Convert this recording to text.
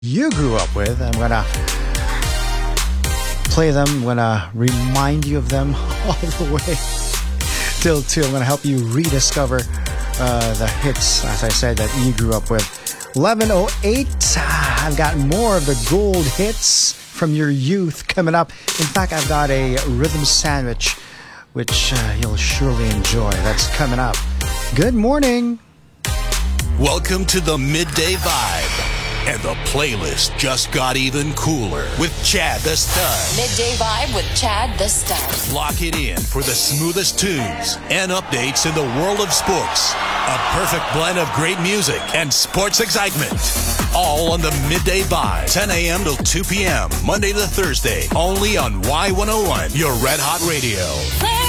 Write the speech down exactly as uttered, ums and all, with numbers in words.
you grew up with. I'm gonna play them. I'm gonna remind you of them all the way till two. I'm gonna help you rediscover uh, the hits, as I said, that you grew up with. eleven oh eight. I've got more of the gold hits from your youth coming up. In fact, I've got a rhythm sandwich, which uh, you'll surely enjoy. That's coming up. Good morning. Welcome to the Midday Vibe. And the playlist just got even cooler with Chad the Stud. Midday Vibe with Chad the Stud. Lock it in for the smoothest tunes and updates in the world of sports. A perfect blend of great music and sports excitement. All on the Midday Vibe, ten a.m. till two p.m. Monday to Thursday, only on Y one oh one, your Red Hot Radio.